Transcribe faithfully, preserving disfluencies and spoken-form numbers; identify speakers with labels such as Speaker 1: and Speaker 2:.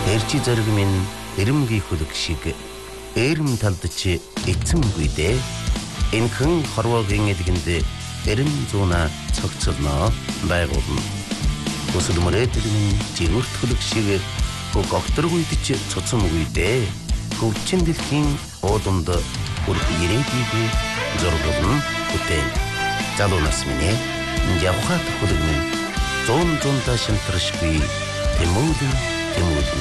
Speaker 1: Эрчи зэрэг минь эрэмгийн хөлөг шиг эрэм талдч эцэмгүйдээ энхэн хорвоогийн эдгэнд эрен зуна цогцолно байгуулна. Өсөл мөрөөдлийн жигүрт хөлөг шиг хөг огторгүйдч цоцомгүйдээ хөвчин дэлхийн уудамд бүр ирээдийг зургуулна үтэн. Залуунаас минь явхад хөлөг минь зүүн зүүндаа шимтэршгүй тэмүүлэн тэмүүлэн